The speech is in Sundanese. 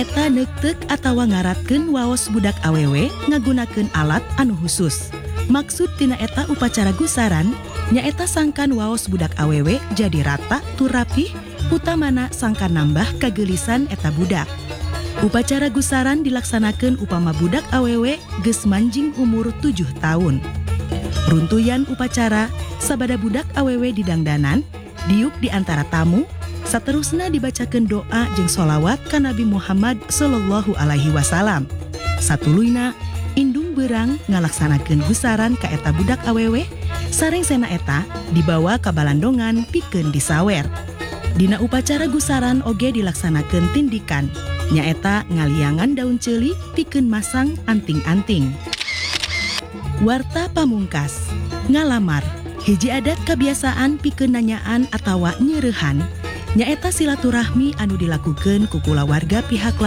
nyaeta neukteuk atawa ngaratkeun waos budak awewe ngagunakeun alat anu khusus. Maksud tina eta upacara gusaran nyaeta sangkan waos budak awewe jadi rata tur rapih, utamana sangkan nambah kageulisan eta budak. Upacara gusaran dilaksanakeun upama budak awewe geus manjing umur 7 tahun. Runtuyan upacara sabada budak awewe didangdanan, diuk di antara tamu, saterusna dibacakeun doa jeung sholawat ka Nabi Muhammad sallallahu alaihi wasallam. Satuluyna indung beurang ngalaksanakeun gusaran ka eta budak awewe, sareng sena eta dibawa ka balandongan pikeun disawer. Dina upacara gusaran oge dilaksanakeun tindikan, nyaeta ngaliangan daun ceuli pikeun masang anting-anting. Warta pamungkas, ngalamar, hiji adat kebiasaan pikeun nanyaan atawa nyeurehan, nyaeta silaturahmi anu dilakukeun ku kulawarga pihak